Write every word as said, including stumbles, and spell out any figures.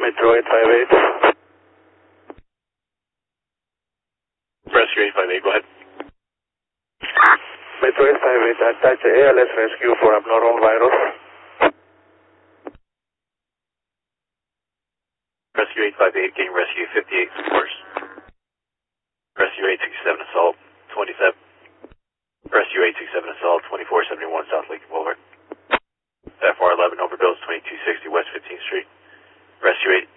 Metro eight five eight. Rescue eight five eight, go ahead. Metro eight five eight, attach A L S rescue for abnormal virus. Rescue eight five eight, getting rescue fifty-eight supports. Rescue eight sixty-seven assault, twenty-seven. Rescue eight sixty-seven assault, twenty-four seventy-one South Lake Boulevard. F R eleven overbills, twenty-two sixty West fifteenth Street. Rescue eight